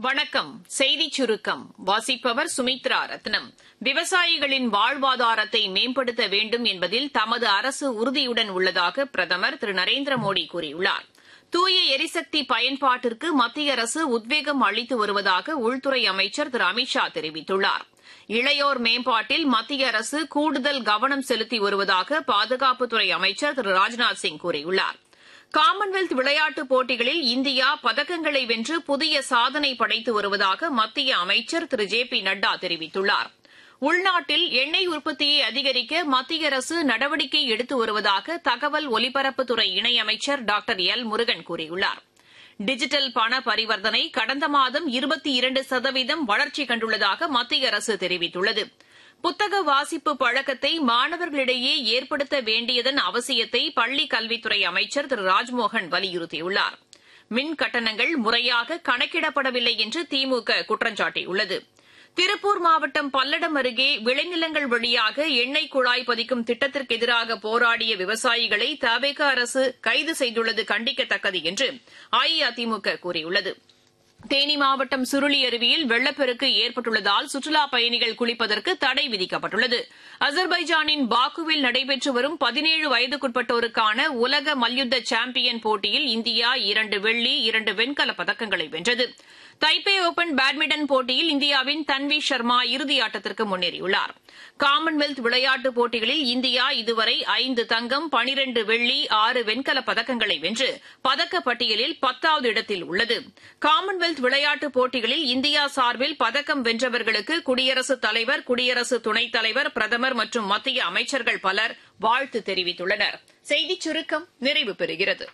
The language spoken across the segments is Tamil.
வணக்கம். செய்திச் சுருக்கம் வாசிப்பவர் சுமித்ரா ரத்னம். விவசாயிகளின் வாழ்வாதாரத்தை மேம்படுத்த வேண்டும் என்பதில் தமது அரசு உறுதியுடன் உள்ளதாக பிரதமர் திரு நரேந்திரமோடி கூறியுள்ளார். தூய எரிசக்தி பயன்பாட்டிற்கு மத்திய அரசு உத்வேகம் அளித்து வருவதாக உள்துறை அமைச்சர் திரு அமித்ஷா தெரிவித்துள்ளார். இளையோர் மேம்பாட்டில் மத்திய அரசு கூடுதல் கவனம் செலுத்தி வருவதாக பாதுகாப்புத்துறை அமைச்சர் திரு ராஜ்நாத் சிங் கூறியுள்ளார். காமன்வெல்த் விளையாட்டுப் போட்டிகளில் இந்தியா பதக்கங்களை வென்று புதிய சாதனை படைத்து வருவதாக மத்திய அமைச்சர் திரு ஜே பி நட்டா தெரிவித்துள்ளார். உள்நாட்டில் எண்ணெய் உற்பத்தியை அதிகரிக்க மத்திய அரசு நடவடிக்கை எடுத்து வருவதாக தகவல் ஒலிபரப்புத்துறை இணையமைச்சர் டாக்டர் எல் முருகன் கூறியுள்ளார். டிஜிட்டல் பண பரிவர்த்தனை கடந்த மாதம் 22% வளர்ச்சி கண்டுள்ளதாக மத்திய அரசு தெரிவித்துள்ளது. புத்தக வாசிப்பு பழக்கத்தை மாணவர்களிடையே ஏற்படுத்த வேண்டியதன் அவசியத்தை பள்ளிக் கல்வித்துறை அமைச்சர் திரு ராஜ்மோகன் வலியுறுத்தியுள்ளார். மின் கட்டணங்கள் முறையாக கணக்கிடப்படவில்லை என்று திமுக குற்றம் சாட்டியுள்ளது. திருப்பூர் மாவட்டம் பல்லடம் அருகே விளைநிலங்கள் வழியாக எண்ணெய் குழாய் பதிக்கும் திட்டத்திற்கு எதிராக போராடிய விவசாயிகளை தவேக அரசு கைது செய்துள்ளது கண்டிக்கத்தக்கது என்று அஇஅதிமுக கூறியுள்ளது. தேனி மாவட்டம் சுருளி அருவியில் வெள்ளப்பெருக்கு ஏற்பட்டுள்ளதால் சுற்றுலாப் பயணிகள் குளிப்பதற்கு தடை விதிக்கப்பட்டுள்ளது. அஜர்பைஜானின் பாக்குவில் நடைபெற்று வரும் 17 வயதுக்குட்பட்டோருக்கான உலக மல்யுத்த சாம்பியன் போட்டியில் இந்தியா 2 வெள்ளி 2 வெண்கலப் பதக்கங்களை வென்றது. தைபே ஒபன் பேட்மிண்டன் போட்டியில் இந்தியாவின் தன்வி சர்மா இறுதியாட்டத்திற்கு முன்னேறியுள்ளார். காமன்வெல்த் விளையாட்டுப் போட்டிகளில் இந்தியா இதுவரை 5 தங்கம் 12 வெள்ளி 6 வெண்கலப் பதக்கங்களை வென்று பதக்கப்பட்டியலில் 10வது இடத்தில் உள்ளது. காமன்வெல்த் விளையாட்டுப் போட்டிகளில் இந்தியா சார்பில் பதக்கம் வென்றவர்களுக்கு குடியரசுத் தலைவர், குடியரசு துணைத் தலைவர், பிரதமர் மற்றும் மத்திய அமைச்சர்கள் பலர் வாழ்த்து தெரிவித்துள்ளனர். செய்திச் சுருக்கம் நிறைவு பெறுகிறது.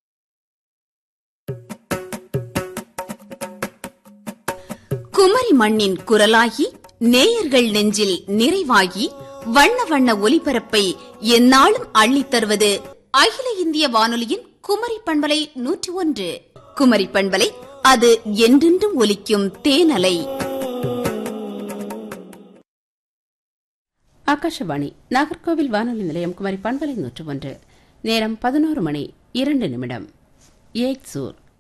குமரி மண்ணின் குரலாகி நேயர்கள் நெஞ்சில் நிறைவாகி வண்ண வண்ண ஒலிபரப்பை எந்நாளும் அள்ளித் தருவது அகில இந்திய வானொலியின் குமரி பண்பலை 101. குமரி பண்பலை அது என்றென்றும் ஒலிக்கும் தேனலை. ஆகாஷவாணி நாகர்கோவில் வானொலி நிலையம் குமரி பண்பலை 101. நேரம் 11 மணி 2 நிமிடம். ஏக் சூர்